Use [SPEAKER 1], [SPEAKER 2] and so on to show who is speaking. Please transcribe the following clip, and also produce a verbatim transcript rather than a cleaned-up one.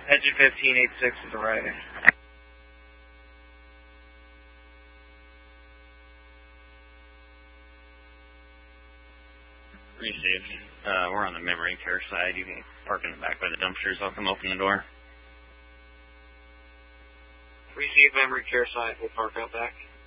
[SPEAKER 1] Engine fifteen eighty-six is arriving.
[SPEAKER 2] Received. Uh, we're on the memory care side. You can park in the back by the dumpsters. I'll come open the door.
[SPEAKER 1] Receive memory care side. We'll park out back.